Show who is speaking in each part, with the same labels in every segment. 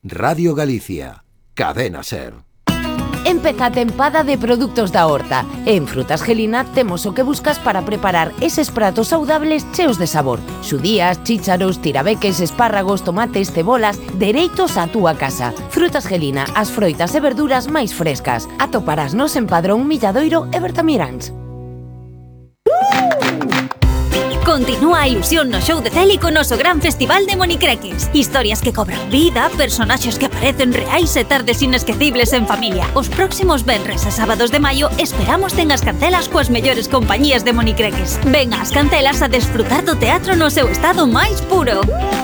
Speaker 1: Radio Galicia, Cadena Ser.
Speaker 2: Empeza a tempada de produtos da horta. En Frutas Gelina temos o que buscas para preparar eses pratos saudables cheos de sabor. Xudías, chícharos, tirabeques, espárragos, tomates, cebolas, dereitos á túa casa. Frutas Gelina, as froitas e verduras máis frescas. Atoparasnos en Padrón, Milladoiro e Bertamiráns.
Speaker 3: Continúa a ilusión no show de tele co noso gran festival de monicreques. Historias que cobran vida, personaxes que parecen reais e tardes inesquecibles en familia. Os próximos venres e sábados de maio esperamos ten as cancelas coas mellores compañías de monicreques. Ven ás cancelas a desfrutar do teatro no seu estado máis puro.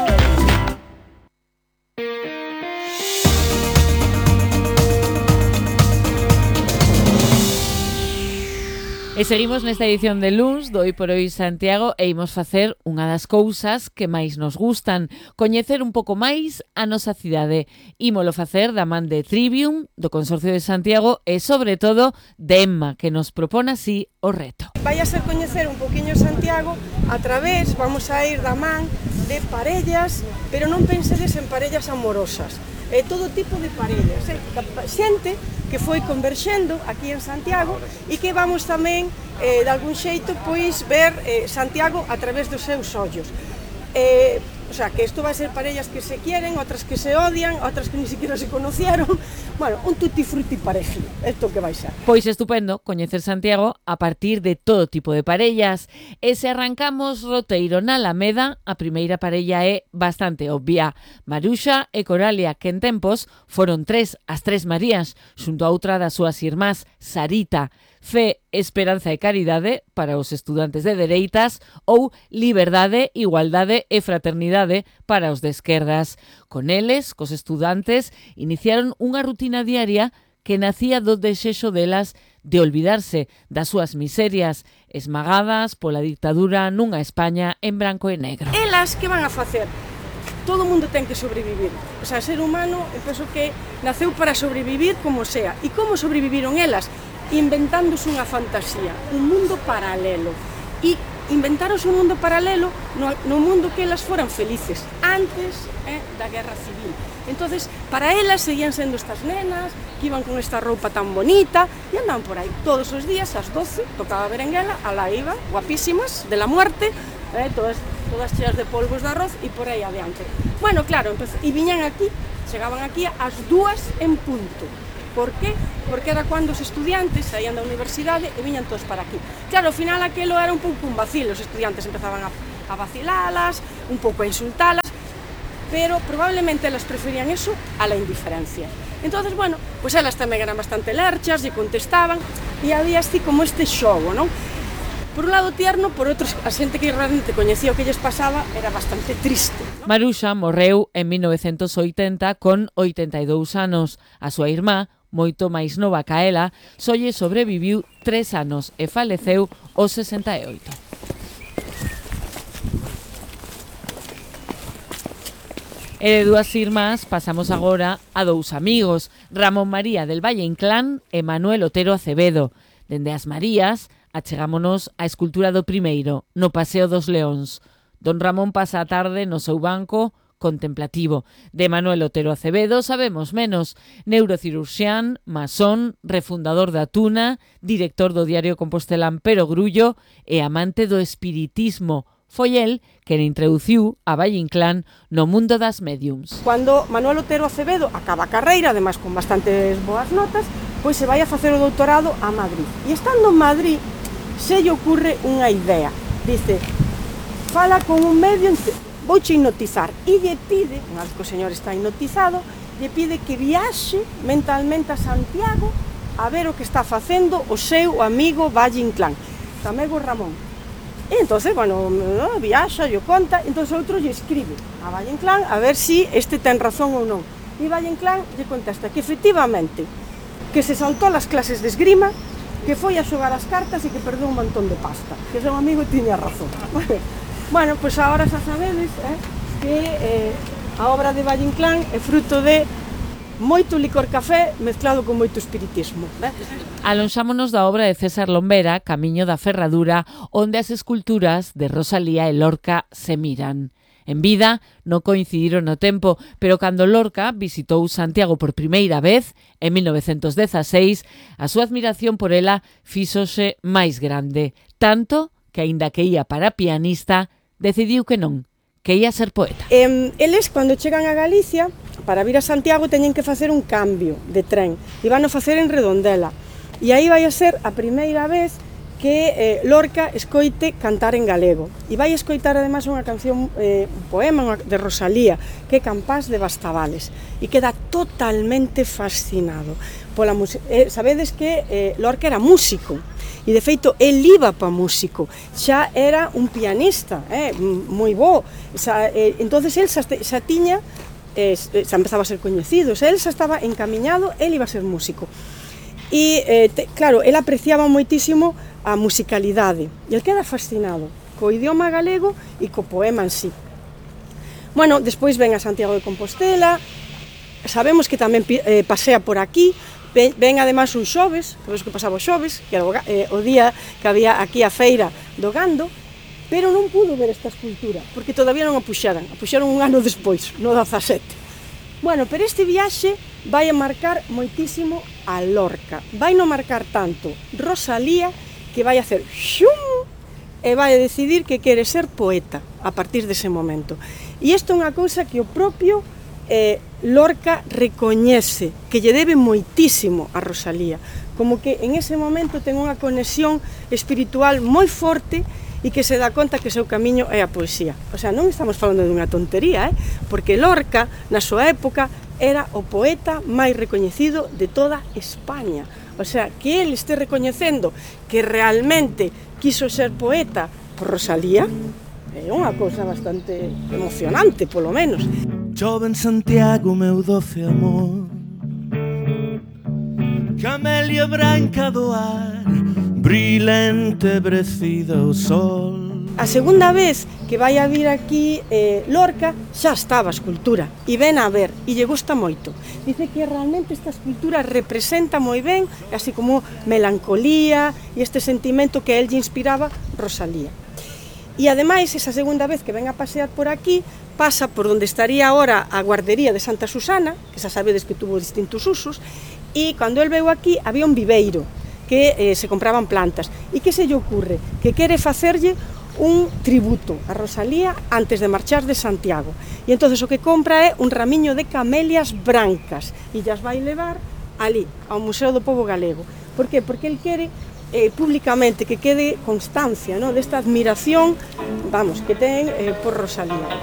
Speaker 4: E seguimos nesta edición de luns do Hoy por Hoy Santiago e imos facer unha das cousas que máis nos gustan, coñecer un pouco máis a nosa cidade. Ímolo facer da man de Trivium, do Consorcio de Santiago e, sobre todo, de Emma, que nos propone así o reto.
Speaker 5: Vai a ser coñecer un poquinho Santiago a través, vamos a ir da man de parellas, pero non pensedes en parellas amorosas. Todo tipo de parellas, xente que foi converxendo aquí en Santiago e que vamos tamén, de algún xeito, pois ver Santiago a través dos seus ollos. O sea, que isto vai ser parellas que se quieren, outras que se odian, outras que ni siquiera se conocieron. Bueno, un tutti frutti parejo, isto que vai ser.
Speaker 4: Pois estupendo, coñecer Santiago a partir de todo tipo de parellas. E se arrancamos roteiro na Alameda, a primeira parella é bastante obvia. Maruxa e Coralia, que en tempos foron as tres Marías, xunto a outra das súas irmás, Sarita. Fe, esperanza e caridade para os estudantes de dereitas ou liberdade, igualdade e fraternidade para os de esquerdas. Con eles, cos estudantes, iniciaron unha rutina diaria que nacía do desexo delas de olvidarse das súas miserias, esmagadas pola dictadura nunha España en branco e negro.
Speaker 5: Elas que van a facer? Todo mundo ten que sobrevivir. O sea, o ser humano, penso que naceu para sobrevivir como sea. E como sobreviviron elas? Inventándose unha fantasía, un mundo paralelo. E inventaros un mundo paralelo no mundo que elas foran felices antes da Guerra Civil. Entonces, para elas seguían sendo estas nenas que iban con esta roupa tan bonita e andaban por aí todos os días ás 12, tocaba berenguela, alá iban, guapísimas, de la muerte, todas cheas de polvos de arroz e por aí adiante. Bueno, claro, e viñan aquí, chegaban aquí ás 2 en punto. Por qué? Porque era cando os estudiantes saían da universidade e viñan todos para aquí. Claro, ao final aquelo era un pouco un vacilo, os estudiantes empezaban a vacilalas, un pouco a insultalas, pero probablemente elas preferían eso a la indiferencia. Entonces, bueno, pues elas tamén eran bastante lerchas, lle contestaban, e había así como este xogo, non? Por un lado tierno, por outro, a xente que realmente coñecía o que lles pasaba era bastante triste.
Speaker 4: Maruxa morreu en 1980 con 82 anos. A súa irmá, moito máis nova ca ela, só lle sobreviviu 3 anos e faleceu aos 68. E de dúas irmás pasamos agora a dous amigos, Ramón María del Valle Inclán e Manuel Otero Acevedo. Dende as Marías, achegámonos á escultura do primeiro, no Paseo dos Leóns. Don Ramón pasa a tarde no seu banco contemplativo. De Manuel Otero Acevedo sabemos menos. Neurocirurxián, masón, refundador da Tuna, director do diario compostelán Pero Grullo e amante do espiritismo. Foi el quen introduciu a Valle Inclán no mundo das médiums.
Speaker 5: Cando Manuel Otero Acevedo acaba a carreira, ademais con bastantes boas notas, pois se vai a facer o doutorado a Madrid. E estando en Madrid, se lle ocurre unha idea. Dice, fala con un medio, vouche hipnotizar. E lle pide, unha vez que o señor está hipnotizado, lle pide que viaxe mentalmente a Santiago a ver o que está facendo o seu amigo Valle Inclán, tamén o Ramón. E entonces, bueno, viaxa, lle conta, entonces outro lle escribe a Valle Inclán a ver si este ten razón ou non. E Valle Inclán lle contesta que efectivamente que se saltou as clases de esgrima, que foi a xogar as cartas e que perdeu un montón de pasta, que seu amigo tiña razón. Bueno, pois agora xa sabedes que a obra de Valle Inclán é fruto de moito licor café mezclado con moito espiritismo.
Speaker 4: Alonxámonos da obra de César Lombera, Camiño da Ferradura, onde as esculturas de Rosalía e Lorca se miran. En vida non coincidiron no tempo, pero cando Lorca visitou Santiago por primeira vez, en 1916, a súa admiración por ela fíxose máis grande, tanto que, aínda que ía para pianista, decidiu que non, que ia ser poeta.
Speaker 5: Eles, cando chegan a Galicia, para vir a Santiago teñen que facer un cambio de tren, e van a facer en Redondela, e aí vai a ser a primeira vez que Lorca escoite cantar en galego. E vai escoitar ademais unha canción, un poema de Rosalía, que é Campás de Bastavales, e queda totalmente fascinado pola música. Sabedes que Lorca era músico, e de feito el iba pa músico, xa era un pianista, moi bo, entonces el xa tiña, xa empezaba a ser coñecido, el xa estaba encamiñado, el iba a ser músico. E, claro, el apreciaba moitísimo a musicalidade, e el queda fascinado co idioma galego e co poema en sí. Bueno, despois ven a Santiago de Compostela, sabemos que tamén pasea por aquí, ven ademais un xoves, sabemos que pasaba o xoves, que era o día que había aquí a feira do gando, pero non pudo ver esta escultura, porque todavía non a puxeran un ano despois, no 17. Bueno, pero este viaxe vai a marcar moitísimo a Lorca, vai non marcar tanto Rosalía, que vai a hacer xum, e vai a decidir que quere ser poeta a partir dese momento. E isto é unha cousa que o propio Lorca recoñece, que lle debe moitísimo a Rosalía, como que en ese momento ten unha conexión espiritual moi forte e que se dá conta que o seu camiño é a poesía. O sea, non estamos falando dunha tontería, porque Lorca, na súa época, era o poeta máis recoñecido de toda España. O sea, que ele este recoñecendo que realmente quiso ser poeta por Rosalía, é unha cousa bastante emocionante, polo menos.
Speaker 6: Chove en Santiago, meu doce amor, camelia branca do ar, brila entebrecida o sol.
Speaker 5: A segunda vez que vai a vir aquí Lorca, xa estaba a escultura e ven a ver, e lle gusta moito. Dice que realmente esta escultura representa moi ben, así como melancolía e este sentimento que a él lle inspiraba Rosalía. E ademais, esa segunda vez que ven a pasear por aquí, pasa por onde estaría agora a guardería de Santa Susana, que xa sabedes que tuvo distintos usos, e cando el veu aquí había un viveiro que se compraban plantas. E que se lle ocurre? Que quere facerlle un tributo a Rosalía antes de marchar de Santiago. E entonces o que compra é un ramiño de camelias brancas e llas vai levar ali, ao Museo do Pobo Galego. Por que? Porque el quere públicamente que quede constancia, ¿no?, desta admiración, vamos, que ten por Rosalía.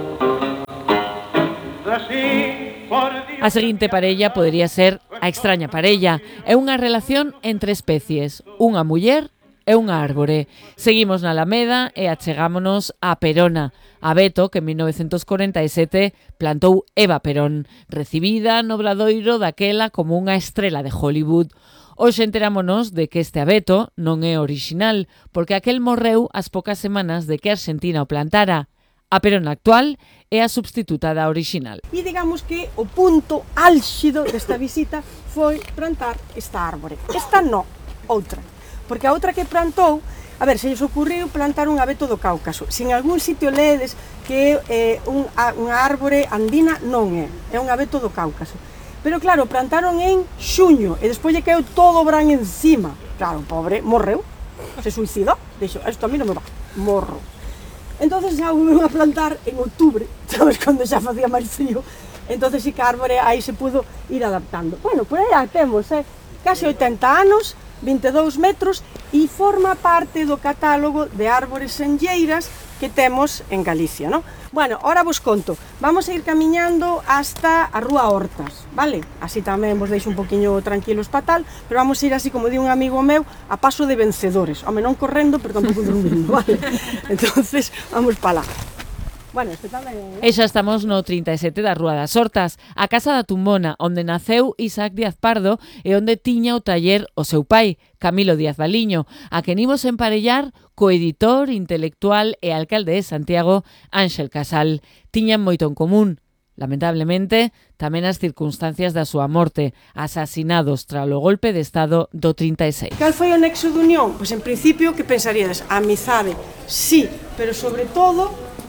Speaker 4: A seguinte parella podería ser a extraña parella. É unha relación entre especies, unha muller e unha árbore. Seguimos na Alameda e achegámonos a Perona, a abeto que en 1947 plantou Eva Perón, recibida no obradoiro daquela como unha estrela de Hollywood. Hoxe enterámonos de que este abeto non é orixinal, porque aquel morreu ás poucas semanas de que Argentina o plantara. A Perona actual é a substituta da orixinal.
Speaker 5: E digamos que o punto álxido desta visita foi plantar esta árbore. Esta non, outra. Porque a outra que plantou, a ver, se lles ocurriu plantar un abeto do Cáucaso. Se en algún sitio ledes que unha árbore andina, non é un abeto do Cáucaso. Pero claro, plantaron en xuño e despois lle caeu todo o bran encima. Claro, o pobre morreu, se suicidou, dixo, isto a mí non me va, morro. Entonces xa volveu a plantar en outubro, sabes, cando xa facía máis frío, entonces sí que a árbore aí se pudo ir adaptando. Bueno, por aí a temos, case 80 anos, 22 metros, e forma parte do catálogo de árbores senlleiras que temos en Galicia, non? Bueno, ahora vos conto, vamos a ir camiñando hasta a Rúa Hortas, vale? Así tamén vos deixo un poquinho tranquilos pa tal, pero vamos a ir así, como di un amigo meu, a paso de vencedores. Home, non correndo, pero tampouco dormindo, vale? Entonces, vamos pa lá. Bueno, este tamén...
Speaker 4: E xa estamos no 37 da Rúa das Hortas, a casa da Tumbona, onde naceu Isaac Díaz Pardo e onde tiña o taller o seu pai, Camilo Díaz Baliño, a quen imos emparellar co editor, intelectual e alcalde de Santiago, Ángel Casal. Tiñan moito en común. Lamentablemente, tamén as circunstancias da súa morte, asasinados tras o golpe de Estado do 36.
Speaker 5: Cal foi o nexo de unión? Pois en principio, que pensaríades? A amizade, sí, pero sobre todo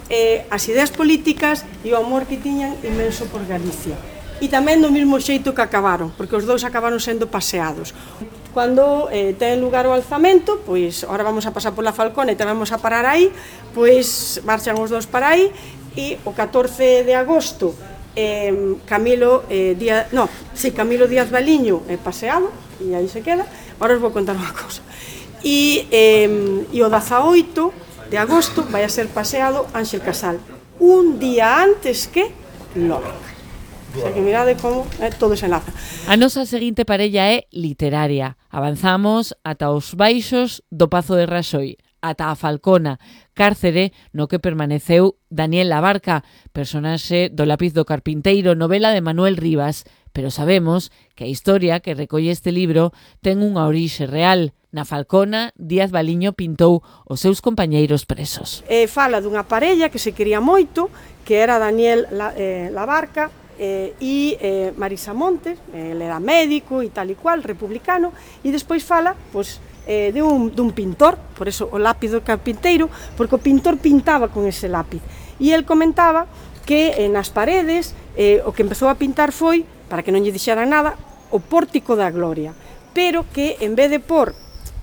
Speaker 5: as ideas políticas e o amor que tiñan inmenso por Galicia. E tamén do mesmo xeito que acabaron, porque os dous acabaron sendo paseados. Cando ten lugar o alzamento, pois ahora vamos a pasar pola Falcona e tamén vamos a parar aí, pois marchan os dous para aí, e o 14 de agosto Camilo Díaz Valiño paseado, e aí se queda. Ahora os vou contar unha cousa. E o 18 de agosto vai a ser paseado Ángel Casal, un día antes que Lorca. O sea que mirade como todo se enlaza.
Speaker 4: A nosa seguinte parella é literaria. Avanzamos ata os baixos do Pazo de Raxoi, ata a Falcona, cárcere no que permaneceu Daniel Labarca, personaxe do Lápiz do Carpinteiro, novela de Manuel Rivas, pero sabemos que a historia que recolle este libro ten unha orixe real. Na Falcona, Díaz Valiño pintou os seus compañeiros presos.
Speaker 5: Fala dunha parella que se quería moito, que era Daniel Labarca e Marisa Montes, ele era médico e tal e cual, republicano, e despois fala dun pintor, por eso o Lápiz do Carpinteiro, porque o pintor pintaba con ese lápiz. E el comentaba que nas paredes o que empezou a pintar foi, para que non lle dixeran nada, o Pórtico da Gloria, pero que en vez de por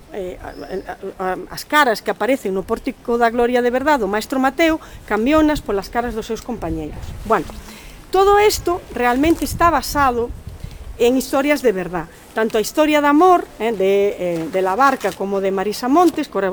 Speaker 5: as caras que aparecen no Pórtico da Gloria de verdade, o maestro Mateo cambiounas polas caras dos seus compañeiros. Bueno, todo isto realmente está basado en historias de verdade, tanto a historia de amor de Labarca como de Marisa Montes, con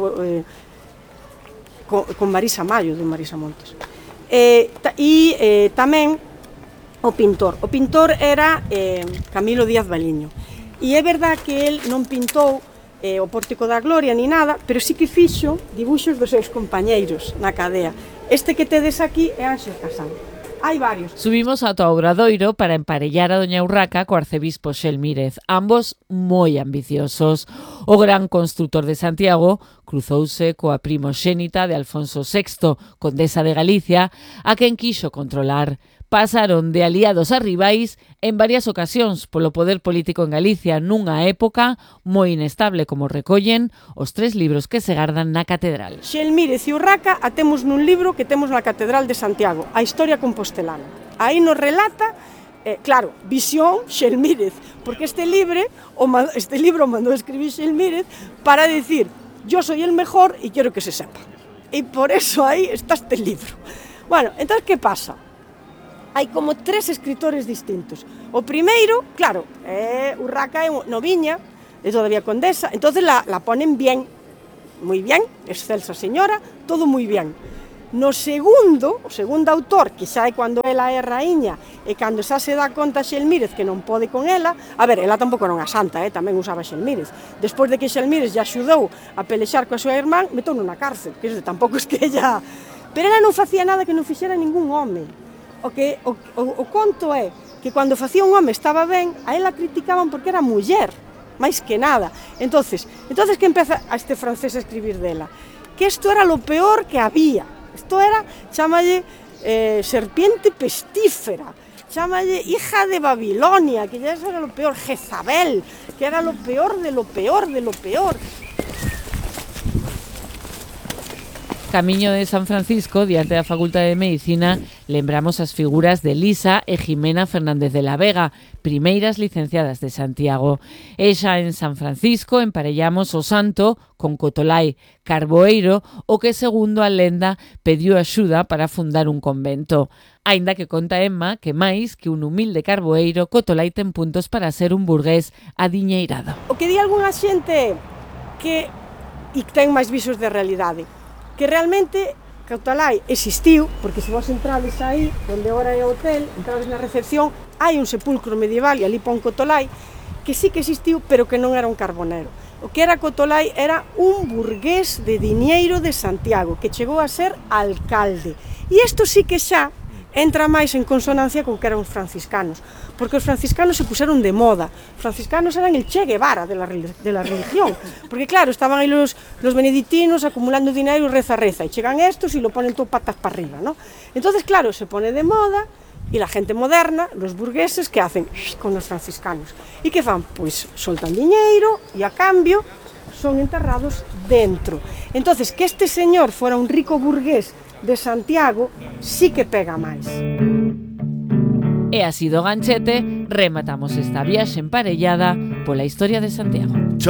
Speaker 5: Marisa Mayo de Marisa Montes, e tamén o pintor. O pintor era Camilo Díaz Valiño, e é verdade que el non pintou o Pórtico da Gloria ni nada, pero sí que fixo dibuixos dos seus compañeiros na cadea. Este que tedes aquí é Ángel Casal. Hai varios.
Speaker 4: Subimos ata o Obradoiro para emparellar a doña Urraca co arcebispo Xelmírez, ambos moi ambiciosos. O gran construtor de Santiago cruzouse coa primoxénita de Alfonso VI, condesa de Galicia, a quen quixo controlar. Pasaron de aliados a rivais en varias ocasións polo poder político en Galicia nunha época moi inestable, como recollen os 3 libros que se gardan na catedral.
Speaker 5: Xelmírez e Urraca a temos nun libro que temos na Catedral de Santiago, a historia compostelana. Aí nos relata, claro, visión Xelmírez, porque este libro mandou escribir Xelmírez para decir, yo soy el mejor y quiero que se sepa. E por eso aí está este libro. Bueno, entonces, que pasa? Hai como 3 escritores distintos. O primeiro, claro, Urraca é noviña, é todavía condesa, entonces la ponen bien, moi bien, excelsa señora, todo moi bien. No segundo, o segundo autor, que xa é cando ela é raíña, e cando xa se dá conta Xelmírez que non pode con ela, a ver, ela tampouco era unha santa, tamén usaba Xelmírez. Despois de que Xelmírez lle axudou a pelexar coa súa irmán, metou nunha cárcel, que tampouco es que ella... Pero ela non facía nada que non fixera ningún home. O conto é que cando facía un home estaba ben, a ela criticaban porque era muller, máis que nada. Entonces que empeza a este francés a escribir dela, que isto era lo peor que había. Isto era, chámalle serpiente pestífera, chámalle hija de Babilonia, que ya era lo peor, Jezabel, que era lo peor de lo peor de lo peor.
Speaker 4: Camiño de San Francisco, diante da Facultade de Medicina, lembramos as figuras de Lisa e Jimena Fernández de la Vega, primeiras licenciadas de Santiago. E xa en San Francisco emparellamos o santo con Cotolai, carboeiro, o que, segundo a lenda, pediu axuda para fundar un convento. Aínda que conta Emma que máis que un humilde carboeiro, Cotolai ten puntos para ser un burgués adiñeirado.
Speaker 5: O que di algunha xente que ten máis visos de realidade, que realmente Cotolai existiu, porque se vos entrades aí, onde agora é o hotel, entrades na recepción, hai un sepulcro medieval e ali pon Cotolai, que sí que existiu, pero que non era un carbonero. O que era Cotolai era un burgués de diñeiro de Santiago, que chegou a ser alcalde. E isto sí que xa entra máis en consonancia con que eran os franciscanos, porque os franciscanos se puseron de moda. Os franciscanos eran el Che Guevara de la religión, porque claro, estaban aí los benedictinos acumulando dinero reza, e chegan estos y lo ponen todo patas para arriba, ¿no? Entonces, claro, se pone de moda, y la gente moderna, los burgueses, ¿qué hacen? Con los franciscanos. ¿Y qué fan? Pues soltan dinero y a cambio son enterrados dentro. Entonces, que este señor fuera un rico burgués de Santiago sí que pega máis.
Speaker 4: E así do ganchete rematamos esta viaxe emparellada pola historia de Santiago.